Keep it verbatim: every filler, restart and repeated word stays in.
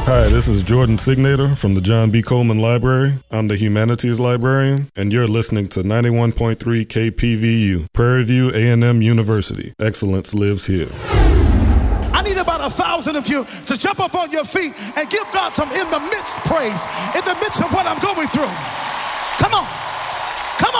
Hi, this is Jordan Signator from the John B. Coleman Library. I'm the Humanities Librarian, and you're listening to ninety-one point three K P V U, Prairie View A and M University. Excellence lives here. I need about a thousand of you to jump up on your feet and give God some in the midst praise, in the midst of what I'm going through. Come on.